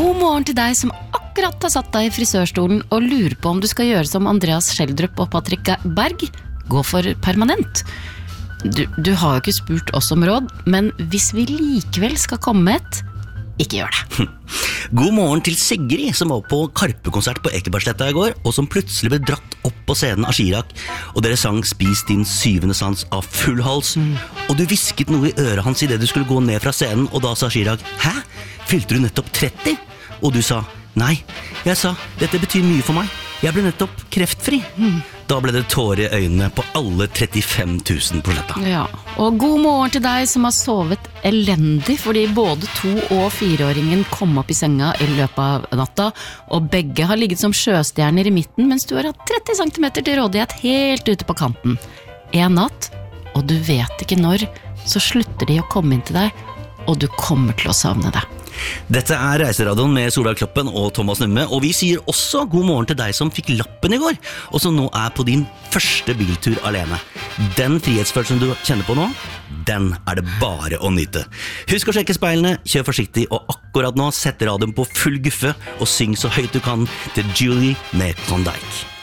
God morgen til deg som akkurat har satt deg i frisørstolen og lurer på om du skal gjøre som Andreas Schjelderup og Patrick Berg, gå for permanent. Du har jo ikke spurt oss om råd, men hvis vi likevel skal komme med et, ikke gjør det. God morgen til Sigrid, som var på Karpe-konsert på Ekebergsletta i går, og som plutselig ble dratt opp på scenen av Chirag, og dere sang Spis din syvende sans av full hals, og du visket noe i øret hans i det du skulle gå ned fra scenen, og da sa Chirag, hæ? Fylte du nettopp 30? Og du sa, nei. Jeg sa, dette betyr mye for meg. Jeg ble nettopp kreftfri. Da ble det tårer i øynene på alle 35 000 på sletta. Ja, og god morgen til deg som har sovet elendig, fordi både 2- og 4-åringen kom opp i senga i løpet av natta, og begge har ligget som sjøstjerner i midten, mens du har hatt 30 cm til rådighet helt ute på kanten. En natt, og du vet ikke når, så slutter de å komme inn til deg, og du kommer til å savne det. Dette er Reiseradioen med Solveig Kloppen og Thomas Numme, og vi sier også god morgen til deg som fikk lappen i går, og som nå er på din første biltur alene. Den frihetsfølelsen du kjenner på nå, den er det bare å nyte. Husk å sjekke speilene, kjør forsiktig, og akkurat nå sett radioen på full guffe og syng så høyt du kan til Julie med Klondike.